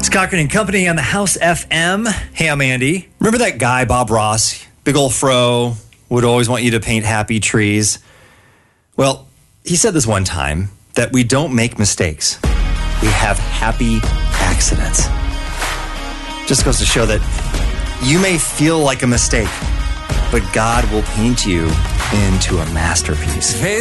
Cochran and Company on the House FM. Hey, I'm Andy. Remember that guy, Bob Ross? Big old fro, would always want you to paint happy trees. Well, he said this one time that we don't make mistakes. We have happy accidents. Just goes to show that you may feel like a mistake, but God will paint you into a masterpiece.